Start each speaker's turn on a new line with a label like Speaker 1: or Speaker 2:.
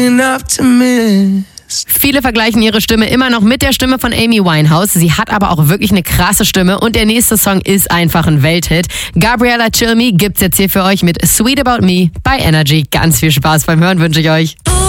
Speaker 1: Viele vergleichen ihre Stimme immer noch mit der Stimme von Amy Winehouse. Sie hat aber auch wirklich eine krasse Stimme und der nächste Song ist einfach ein Welthit. Gabriella Cilmi gibt's jetzt hier für euch mit Sweet About Me bei Energy. Ganz viel Spaß beim Hören wünsche ich euch.